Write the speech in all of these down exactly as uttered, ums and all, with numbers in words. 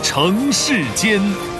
城市间。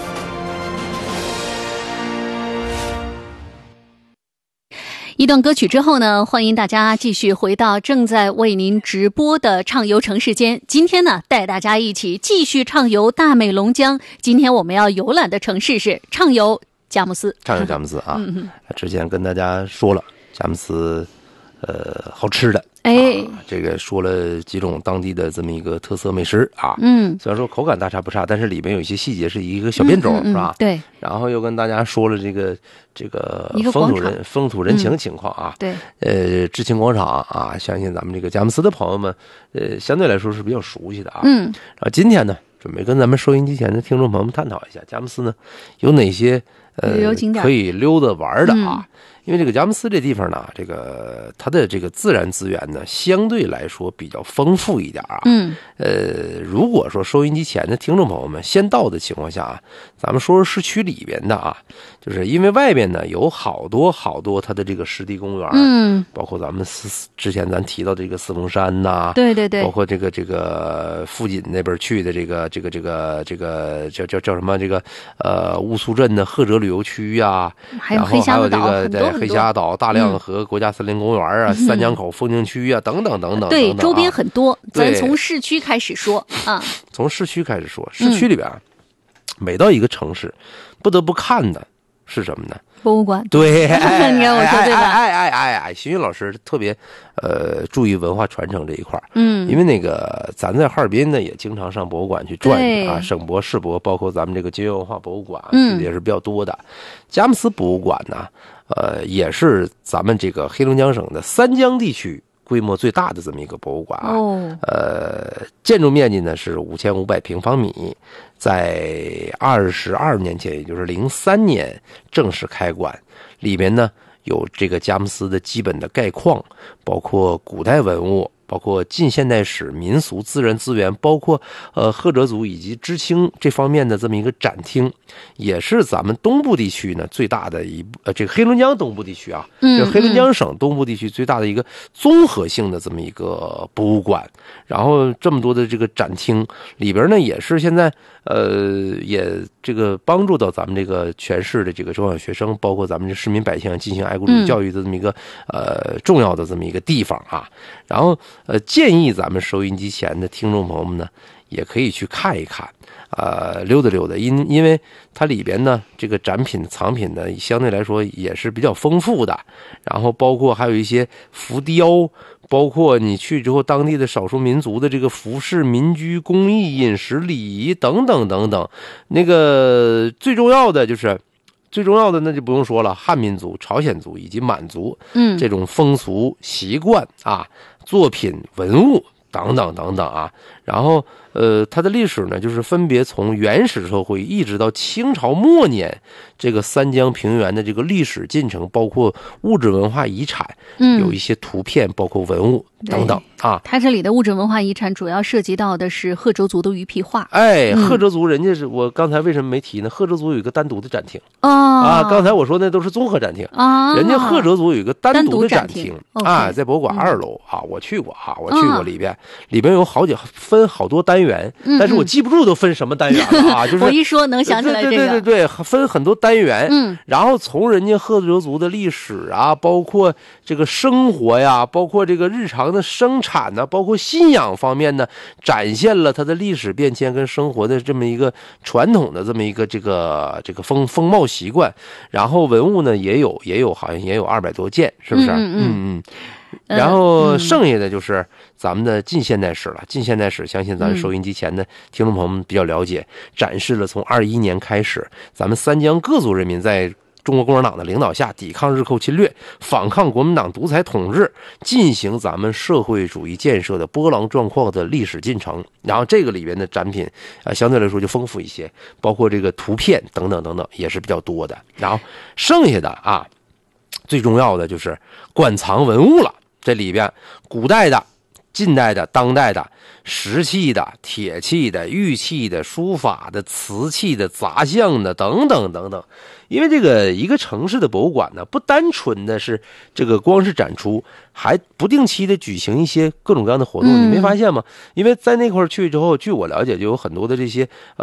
一段歌曲之后呢，欢迎大家继续回到正在为您直播的畅游城市间。今天呢，带大家一起继续畅游大美龙江。今天我们要游览的城市是畅游佳木斯。 畅游佳木斯啊，嗯、之前跟大家说了，佳木斯呃好吃的。哎、啊，这个说了几种当地的这么一个特色美食啊，嗯，虽然说口感大差不差，但是里面有一些细节是一个小变种，嗯嗯嗯、是吧？对。然后又跟大家说了这个这个风土人风土人情情况啊，嗯、对。呃，知青广场啊，相信咱们这个佳木斯的朋友们，呃，相对来说是比较熟悉的啊。嗯。然后今天呢，准备跟咱们收音机前的听众朋友们探讨一下佳木斯呢有哪些呃可以溜达玩的啊。嗯，因为这个佳木斯这地方呢，这个它的这个自然资源呢，相对来说比较丰富一点啊。嗯。呃，如果说收音机前的听众朋友们先到的情况下啊，咱们说说市区里边的啊，就是因为外边呢有好多好多它的这个湿地公园，嗯，包括咱们四之前咱提到的这个四峰山呐、啊，对对对，包括这个这个富锦那边去的这个这个这个这个叫叫叫什么这个呃乌苏镇的赫哲旅游区啊，还有黑虾岛，然后还有这个对。黑虾岛、大亮河国家森林公园啊、嗯、三江口风景区啊等等等等。 对， 等等啊、 周边很多。咱从市区开始说啊。 从市区开始说，市区里边、嗯、每到一个城市，不得不看的是什么呢？ 博物馆。 对， 哎、你看我说对吧？ 哎哎哎哎，邢云老师特别呃注意文化传承这一块，嗯，因为那个咱在哈尔滨呢也经常上博物馆去转啊，省博、市博，包括咱们这个金源文化博物馆，嗯，也是比较多的。佳木斯博物馆呢，呃，也是咱们这个黑龙江省的三江地区规模最大的这么一个博物馆啊。哦，呃，建筑面积呢是五千五百平方米，在二十二年前，也就是零三年正式开馆，里面呢有这个佳木斯的基本的概况，包括古代文物，包括近现代史、民俗、自然资源，包括呃赫哲族以及知青这方面的这么一个展厅，也是咱们东部地区呢最大的一呃这个黑龙江东部地区啊，嗯，这黑龙江省东部地区最大的一个综合性的这么一个博物馆。然后这么多的这个展厅里边呢，也是现在呃也这个帮助到咱们这个全市的这个中小学生，包括咱们这市民百姓进行爱国主义教育的这么一个、嗯、呃重要的这么一个地方啊。然后呃，建议咱们收音机前的听众朋友们呢，也可以去看一看，呃，溜达溜达，因因为它里边呢，这个展品藏品呢，相对来说也是比较丰富的。然后包括还有一些浮雕，包括你去之后当地的少数民族的这个服饰、民居、工艺、饮食、礼仪等等等等。那个最重要的就是。最重要的那就不用说了，汉民族、朝鲜族以及满族，嗯，这种风俗习惯啊、作品、文物等等等等啊，然后呃，它的历史呢，就是分别从原始社会一直到清朝末年，这个三江平原的这个历史进程，包括物质文化遗产，嗯，有一些图片，包括文物等等啊。 它这里的物质文化遗产主要涉及到的是赫哲族的鱼皮画。 哎，嗯、赫哲族人家是我刚才为什么没提呢？赫哲族有一个单独的展厅、哦、啊，刚才我说那都是综合展厅啊，人家赫哲族有一个单独的展厅啊，在博物馆二楼、嗯、啊，我去过啊，我去过里边，嗯、里边有好几分好多单元，嗯、但是我记不住都分什么单元了啊，就是我一说能想起来这个， 对对对对，分很多单元，嗯，然后从人家赫哲族的历史啊，包括这个生活呀，包括这个日常的生产呢，包括信仰方面呢，展现了它的历史变迁跟生活的这么一个传统的这么一个这个这个风风貌习惯，然后文物呢也有也有好像也有二百多件，是不是？嗯嗯 嗯, 嗯。然后剩下的就是咱们的近现代史了。近现代史，相信咱们收音机前的听众朋友们比较了解，展示了从二一年开始，咱们三江各族人民在中国共产党的领导下抵抗日寇侵略，反抗国民党独裁统治，进行咱们社会主义建设的波澜壮阔的历史进程。然后这个里边的展品啊、呃，相对来说就丰富一些，包括这个图片等等等等也是比较多的。然后剩下的啊，最重要的就是馆藏文物了。这里边古代的、近代的、当代的、石器的、铁器的、玉器的、书法的、瓷器的、杂项的等等等等。因为这个一个城市的博物馆呢，不单纯的是这个光是展出，还不定期的举行一些各种各样的活动。你没发现吗？因为在那块儿去之后，据我了解，就有很多的这些呃。